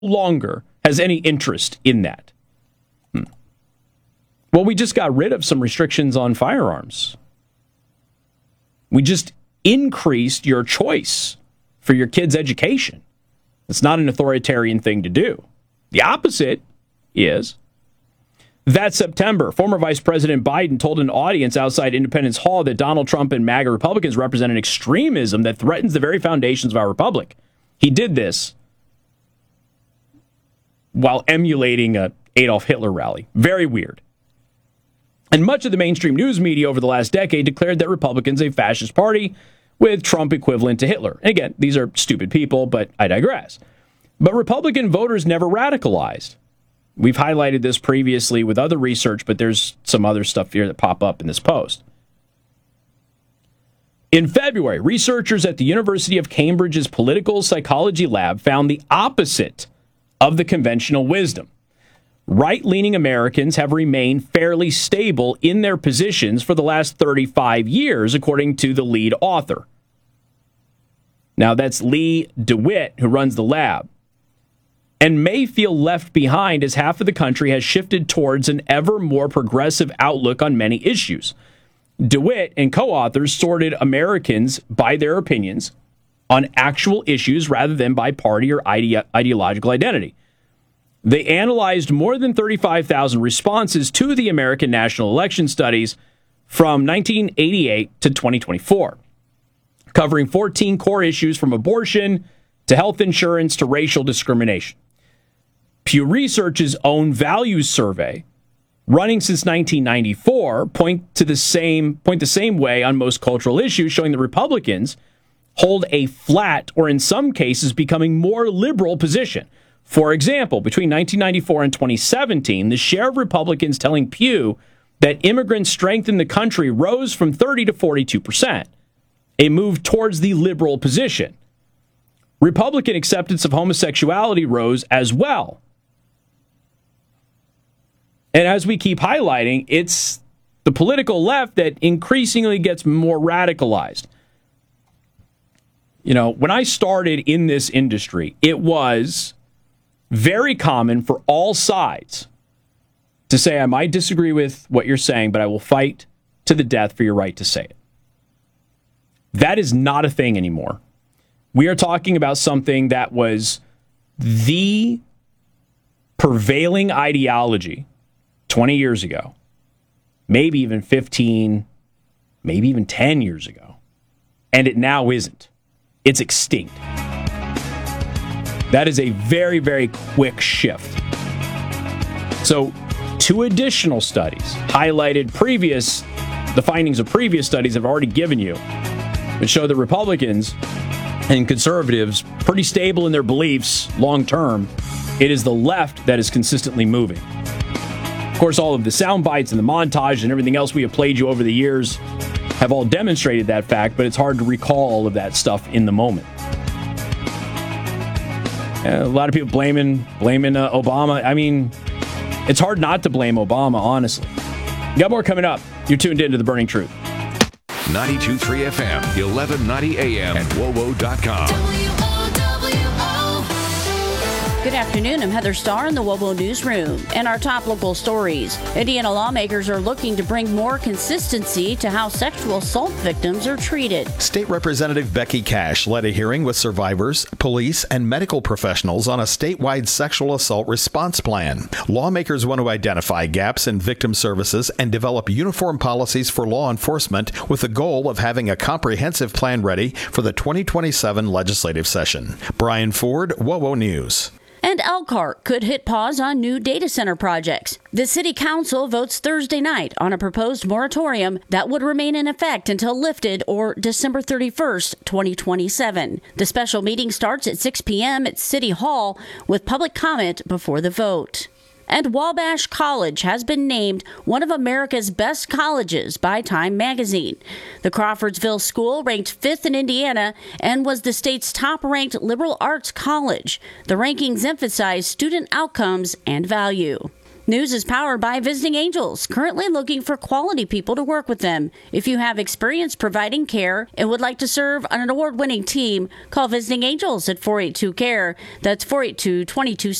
longer has any interest in that. Well, we just got rid of some restrictions on firearms. We just increased your choice for your kids' education. It's not an authoritarian thing to do. The opposite is that September, former Vice President Biden told an audience outside Independence Hall that Donald Trump and MAGA Republicans represent an extremism that threatens the very foundations of our republic. He did this while emulating a Adolf Hitler rally. Very weird. And much of the mainstream news media over the last decade declared that Republicans are a fascist party with Trump equivalent to Hitler. And again, these are stupid people, but I digress. But Republican voters never radicalized. We've highlighted this previously with other research, but there's some other stuff here that pop up in this post. In February, researchers at the University of Cambridge's political psychology lab found the opposite of the conventional wisdom. Right-leaning Americans have remained fairly stable in their positions for the last 35 years, according to the lead author. Now, that's Lee DeWitt, who runs the lab, and may feel left behind as half of the country has shifted towards an ever more progressive outlook on many issues. DeWitt and co-authors sorted Americans by their opinions on actual issues rather than by party or ideological identity. They analyzed more than 35,000 responses to the American National Election Studies from 1988 to 2024, covering 14 core issues from abortion to health insurance to racial discrimination. Pew Research's own values survey, running since 1994, point the same way on most cultural issues, showing that Republicans hold a flat or in some cases becoming more liberal position. For example, between 1994 and 2017, the share of Republicans telling Pew that immigrants strengthen the country rose from 30 to 42%, a move towards the liberal position. Republican acceptance of homosexuality rose as well. And as we keep highlighting, it's the political left that increasingly gets more radicalized. You know, when I started in this industry, it was very common for all sides to say, I might disagree with what you're saying, but I will fight to the death for your right to say it. That is not a thing anymore. We are talking about something that was the prevailing ideology 20 years ago, maybe even 15, maybe even 10 years ago, and it now isn't. It's extinct. That is a very, very quick shift. So, two additional studies highlighted the findings of previous studies I've already given you that show that Republicans and conservatives, pretty stable in their beliefs long term, it is the left that is consistently moving. Of course, all of the sound bites and the montage and everything else we have played you over the years have all demonstrated that fact, but it's hard to recall all of that stuff in the moment. A lot of people blaming Obama. I mean, it's hard not to blame Obama, honestly. Got more coming up. You're tuned into The Burning Truth. 92.3 FM, 1190 AM, and WOWO.com. Good afternoon. I'm Heather Starr in the WOWO Newsroom. And our top local stories. Indiana lawmakers are looking to bring more consistency to how sexual assault victims are treated. State Representative Becky Cash led a hearing with survivors, police, and medical professionals on a statewide sexual assault response plan. Lawmakers want to identify gaps in victim services and develop uniform policies for law enforcement with the goal of having a comprehensive plan ready for the 2027 legislative session. Brian Ford, WOWO News. And Elkhart could hit pause on new data center projects. The City Council votes Thursday night on a proposed moratorium that would remain in effect until lifted or December 31st, 2027. The special meeting starts at 6 p.m. at City Hall with public comment before the vote. And Wabash College has been named one of America's best colleges by Time magazine. The Crawfordsville School ranked 5th in Indiana and was the state's top-ranked liberal arts college. The rankings emphasize student outcomes and value. News is powered by Visiting Angels, currently looking for quality people to work with them. If you have experience providing care and would like to serve on an award-winning team, call Visiting Angels at 482-CARE. That's 482-2260.